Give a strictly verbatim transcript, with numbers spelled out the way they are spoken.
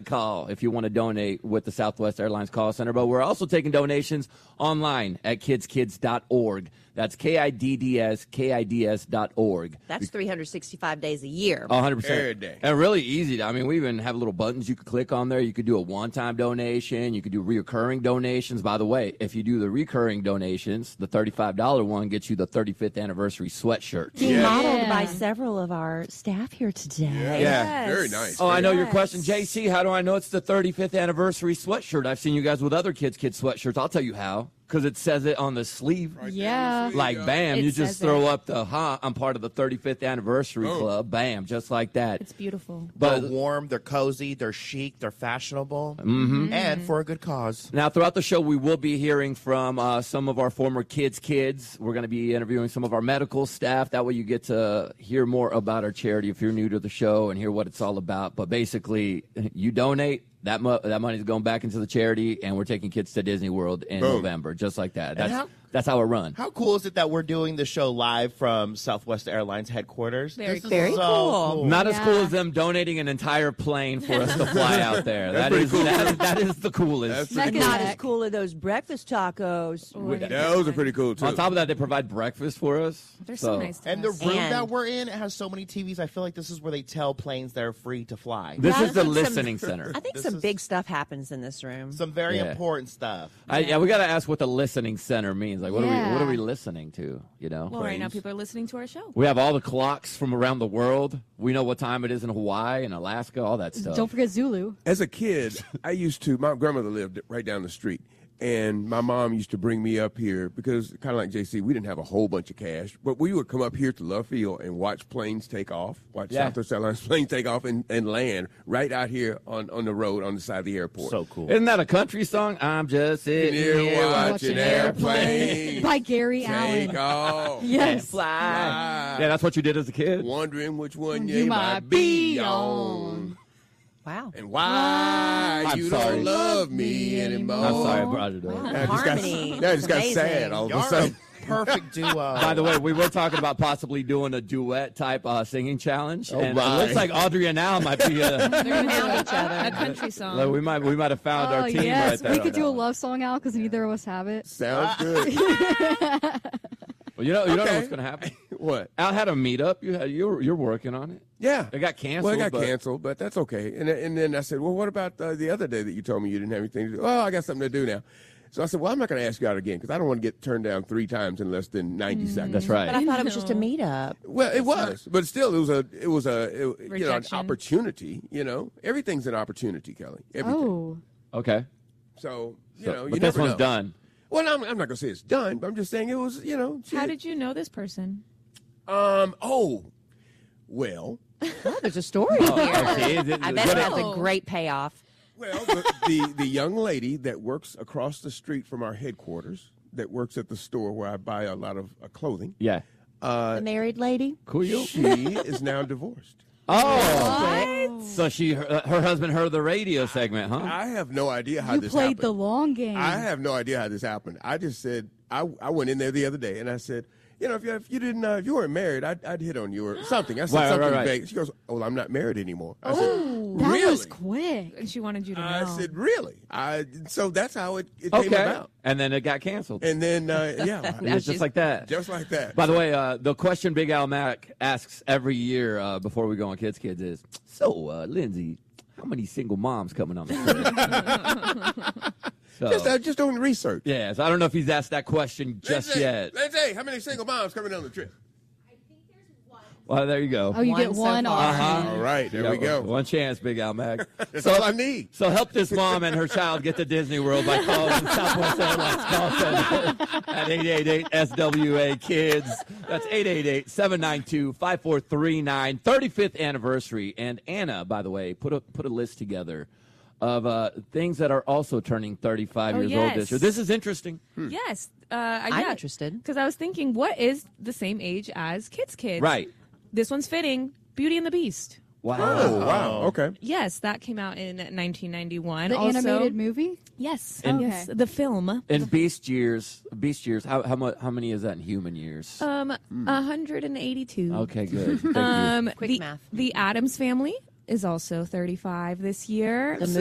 call if you want to donate with the Southwest Airlines Call Center. But we're also taking donations online at kids kids dot org. That's K I D D S, K I D S dot org. That's three hundred sixty-five days a year. one hundred percent. Every day. And really easy. I mean, we even have little buttons you could click on there. You could do a one-time donation. You could do recurring donations. By the way, if you do the recurring donations, the thirty-five dollar one gets you the thirty-fifth anniversary sweatshirt. Being Yeah. modeled Yeah. by several of our staff here today. Yeah, Yeah. very nice. Oh, I know your Yes. question. J C, how do I know it's the thirty-fifth anniversary sweatshirt? I've seen you guys with other Kids Kids sweatshirts. I'll tell you how. Because it says it on the sleeve. Right there Yeah. on the sleeve, Like, yeah. bam, It you just says throw it. up the, huh, I'm part of the thirty-fifth anniversary Oh. club. Bam, just like that. It's beautiful. But They're warm, they're cozy, they're chic, they're fashionable, Mhm. and for a good cause. Now, throughout the show, we will be hearing from uh, some of our former kids' kids. We're going to be interviewing some of our medical staff. That way you get to hear more about our charity if you're new to the show and hear what it's all about. But basically, you donate, that mo- that money is going back into the charity, and we're taking kids to Disney World in Boom. November, just like that. That's, how- that's how it runs. How cool is it that we're doing the show live from Southwest Airlines headquarters? Very This is cool. Very so cool. Not as Yeah. cool as them donating an entire plane for us to fly out there. That's That pretty is, cool. that, that is the coolest. That's Neck pretty and cool. Not as neck. cool as those breakfast tacos. Oh, yeah. Those are pretty cool, too. On top of that, they provide breakfast for us. They're so, nice to And the us. room And- that we're in has so many T Vs. I feel like this is where they tell planes they're free to fly. This Yeah, is the I think some- listening center. I think This some is- big stuff happens in this room. Some very Yeah. important stuff. I, yeah, we got to ask what the listening center means. Like, what are we? What are Yeah. we listening to? You know. Well, right now Planes. people are listening to our show. We have all the clocks from around the world. We know what time it is in Hawaii and Alaska, all that stuff. Don't forget Zulu. As a kid, I used to, my grandmother lived right down the street. And my mom used to bring me up here because, kind of like J C, we didn't have a whole bunch of cash, but we would come up here to Love Field and watch planes take off, watch Yeah. Southwest Airlines planes take off and, and land right out here on, on the road on the side of the airport. So cool. Isn't that a country song? I'm just sitting Here here watching watching airplanes By Gary take Allen. off, Yes. fly. fly, Yeah, that's what you did as a kid. wondering which one You you might might be be on. on. Wow. And why I'm you sorry. don't love me anymore. I'm sorry I brought it up. Wow, Yeah, the I just got, harmony. yeah, I just got Amazing. sad all of a Y'all are sudden. a perfect duo. By the way, we were talking about possibly doing a duet type uh, singing challenge, Oh, and my. it looks like Audrey and Al might be. Uh, They're gonna Found do each other. a country song. like, we might we might have found Oh, our team yes. right there. we on could that do a one. love song, Al, because neither of us have it. Sounds good. Well, you know, you don't know Okay. what's going to happen. What? Al had a meetup. You had, you're you're working on it. Yeah. It got canceled. Well, it got but- canceled, but that's okay. And and then I said, well, what about uh, the other day that you told me you didn't have anything to do? Oh, I got something to do now. So I said, well, I'm not going to ask you out again because I don't want to get turned down three times in less than ninety seconds. That's But right. I thought it was just a meetup. Well, it was, but still, it was a, it was a, it, you know, an Rejection. opportunity. You know, everything's an opportunity, Kelly. Everything. Oh. Okay. So you So- know, you but this never one's know. done. Well, I'm, I'm not going to say it's done, but I'm just saying it was. You know, How shit. did you know this person? um. Oh, well. Oh, there's a story here. okay. Is it- I bet what- it has a Oh. great payoff. Well, the, the the young lady that works across the street from our headquarters, that works at the store where I buy a lot of uh, clothing, Yeah. uh, The married lady. Cool. You. she is now divorced. Oh. So she her, her husband heard the radio segment, huh? I have no idea how You this played happened. the long game. I have no idea how this happened. I just said I I went in there the other day and I said, you know, if you, if you didn't uh, if you weren't married, I'd, I'd hit on you or something. I said Right, right, something right. vague. She goes, oh, well, I'm not married anymore. I that said, really? was quick. And she wanted you to know. I said, really? I so that's how it, it came Okay. about. And then it got canceled. And then uh, yeah, It was just she's- like that. just like that. By the way, uh, the question Big Al Mac asks every year uh, before we go on Kids Kids is, so, uh, Lindsay, how many single moms coming on the trip? so, just uh, just doing research. yeah, so I don't know if he's asked that question just Lindsay, yet. Lindsay, how many single moms coming on the trip? Well, there you go. Oh, you One get so one far. off. Uh-huh. All right, there we Yeah, go. One chance, Big Al Mac. That's all I need. So help this mom and her child get to Disney World by calling Southwest Airlines Call Center at eight eight eight S W A Kids. That's eight eight eight, seven nine two, five four three nine. thirty-fifth anniversary. And Anna, by the way, put a put a list together of uh, things that are also turning thirty-five Oh, years old yes. this year. This is interesting. Yes. Uh, I- I'm yeah. interested. Because I was thinking, what is the same age as Kids Kids? Right. This one's fitting. Beauty and the Beast. Wow. Oh, wow. Okay. Yes, that came out in nineteen ninety-one. The also, animated movie? Yes. And- yes. The film. In Beast years, Beast years, how how much how many is that in human years? Um, one hundred eighty-two. Okay, good. Thank you. Um, Quick the, math. The Addams Family is also thirty-five this year. The